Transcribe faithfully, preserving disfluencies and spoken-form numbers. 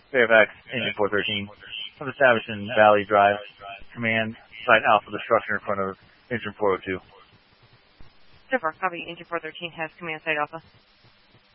Fairfax, Engine four thirteen. I've established in Valley Drive. Command, site Alpha, the structure in front of Engine four oh two. Super. Copy. Engine four thirteen has command site Alpha.